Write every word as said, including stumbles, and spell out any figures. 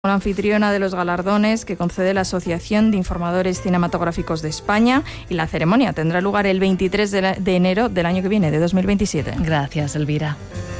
la anfitriona de los galardones que concede la Asociación de Informadores Cinematográficos de España, y la ceremonia tendrá lugar el veintitrés de enero del año que viene, de dos mil veintisiete. Gracias, Elvira.